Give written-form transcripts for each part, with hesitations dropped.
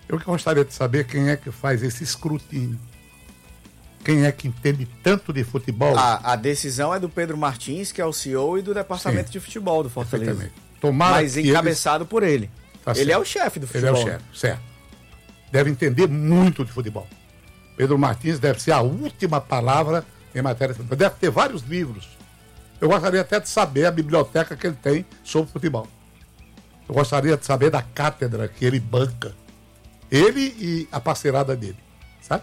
Eu gostaria de saber quem é que faz esse escrutínio. Quem é que entende tanto de futebol? A decisão é do Pedro Martins, que é o CEO e do departamento de futebol do Fortaleza. Mas encabeçado por ele. Tá ele certo. é o chefe do futebol. Ele é o chefe, certo. Deve entender muito de futebol. Pedro Martins deve ser a última palavra em matéria de futebol. Deve ter vários livros. Eu gostaria até de saber a biblioteca que ele tem sobre futebol. Eu gostaria de saber da cátedra que ele banca. Ele e a parceirada dele, sabe?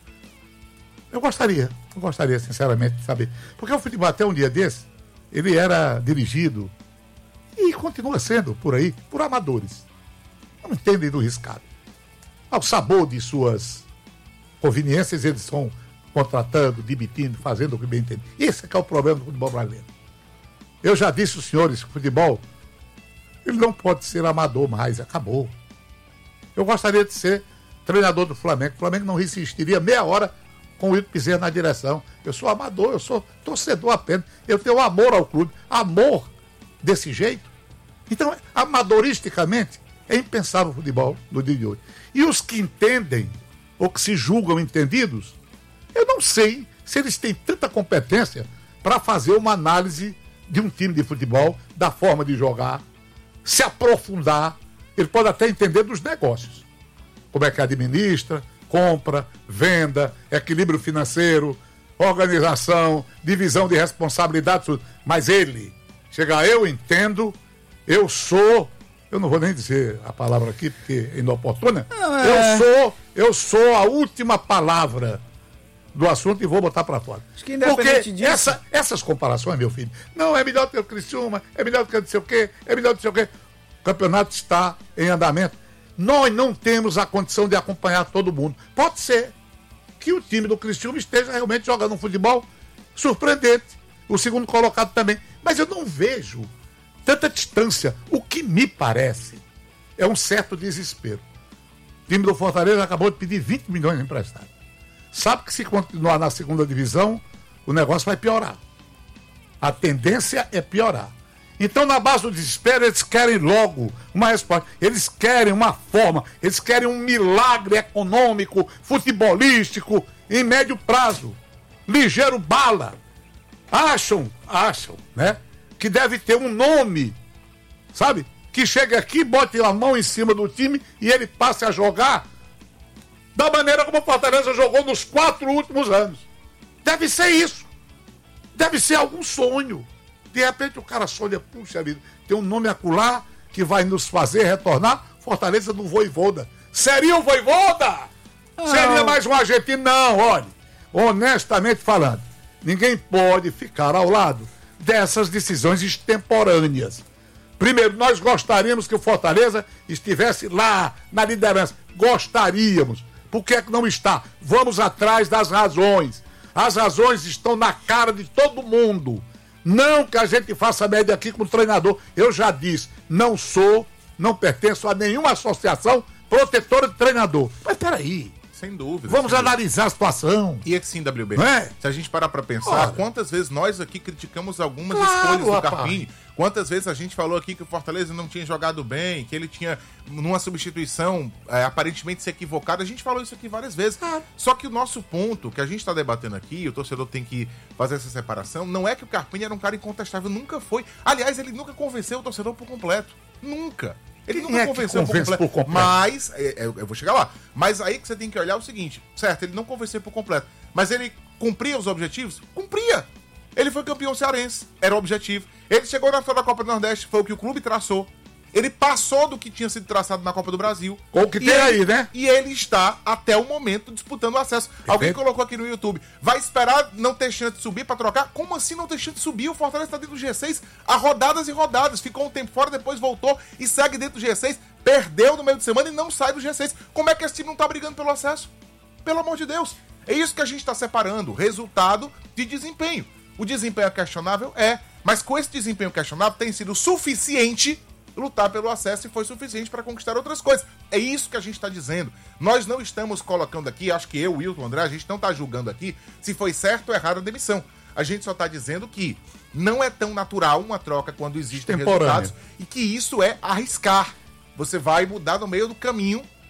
Eu gostaria sinceramente de saber. Porque o futebol até um dia desse, ele era dirigido e continua sendo por aí, por amadores. Não entendem do riscado. Ao sabor de suas conveniências, eles estão contratando, demitindo, fazendo o que bem entendem. Esse é que é o problema do futebol brasileiro. Eu já disse aos senhores que o futebol, ele não pode ser amador mais, acabou. Eu gostaria de ser treinador do Flamengo. O Flamengo não resistiria meia hora com o Wilton Bezerra na direção. Eu sou amador, eu sou torcedor apenas. Eu tenho amor ao clube. Amor desse jeito. Então, amadoristicamente, é impensável o futebol no dia de hoje. E os que entendem, ou que se julgam entendidos, eu não sei se eles têm tanta competência para fazer uma análise de um time de futebol, da forma de jogar, se aprofundar. Ele pode até entender dos negócios. Como é que administra, compra, venda, equilíbrio financeiro, organização, divisão de responsabilidades, tudo. Mas ele chega, eu entendo, eu não vou nem dizer a palavra aqui, porque é inoportuna, eu sou a última palavra do assunto e vou botar para fora. Acho que independente disso... essas comparações, meu filho, não, é melhor do que o Criciúma, é melhor do que não sei o quê, é melhor do que não sei o quê. O campeonato está em andamento. Nós não temos a condição de acompanhar todo mundo. Pode ser que o time do Criciúma esteja realmente jogando um futebol surpreendente. O segundo colocado também. Mas eu não vejo tanta distância. O que me parece é um certo desespero. O time do Fortaleza acabou de pedir 20 milhões emprestado. Sabe que se continuar na segunda divisão, o negócio vai piorar. A tendência é piorar. Então, na base do desespero, eles querem logo uma resposta. Eles querem uma forma, eles querem um milagre econômico, futebolístico, em médio prazo. Ligeiro bala. Acham, né? Que deve ter um nome, sabe? Que chegue aqui, bote a mão em cima do time e ele passe a jogar da maneira como o Fortaleza jogou nos 4 últimos anos. Deve ser isso. Deve ser algum sonho. De repente o cara sonha, puxa vida, tem um nome acolá que vai nos fazer retornar. Fortaleza do Vojvoda. Seria o Vojvoda? Seria mais um argentino? Não, olha, honestamente falando, ninguém pode ficar ao lado dessas decisões extemporâneas. Primeiro, nós gostaríamos que o Fortaleza estivesse lá na liderança. Gostaríamos. Por que é que não está? Vamos atrás das razões. As razões estão na cara de todo mundo. Não que a gente faça média aqui com o treinador. Eu já disse, não pertenço a nenhuma associação protetora de treinador. Mas peraí. Sem dúvida. Vamos analisar a situação. E é sim, WB. Não é? Se a gente parar pra pensar, quantas vezes nós aqui criticamos algumas escolhas do Carpini? Quantas vezes a gente falou aqui que o Fortaleza não tinha jogado bem, que ele tinha, numa substituição, aparentemente se equivocado. A gente falou isso aqui várias vezes. Só que o nosso ponto, que a gente tá debatendo aqui, o torcedor tem que fazer essa separação, não é que o Carpini era um cara incontestável, nunca foi. Aliás, ele nunca convenceu o torcedor por completo. Nunca. Ele nunca convenceu por completo. Mas, eu vou chegar lá. Mas aí que você tem que olhar o seguinte, certo, ele não convenceu por completo, mas ele cumpria os objetivos? Cumpria. Ele foi campeão cearense, era o objetivo. Ele chegou na final da Copa do Nordeste, foi o que o clube traçou. Ele passou do que tinha sido traçado na Copa do Brasil. Com o que tem aí, né? E ele está, até o momento, disputando o acesso. Perfeito. Alguém colocou aqui no YouTube, vai esperar não ter chance de subir pra trocar? Como assim não ter chance de subir? O Fortaleza está dentro do G6 há rodadas e rodadas. Ficou um tempo fora, depois voltou e segue dentro do G6. Perdeu no meio de semana e não sai do G6. Como é que esse time não tá brigando pelo acesso? Pelo amor de Deus. É isso que a gente está separando, resultado de desempenho. O desempenho é questionável? É. Mas com esse desempenho questionável tem sido suficiente lutar pelo acesso e foi suficiente para conquistar outras coisas. É isso que a gente está dizendo. Nós não estamos colocando aqui, acho que eu, Wilton, André, a gente não está julgando aqui se foi certo ou errado a demissão. A gente só está dizendo que não é tão natural uma troca quando existem resultados e que isso é arriscar. Você vai mudar no meio do caminho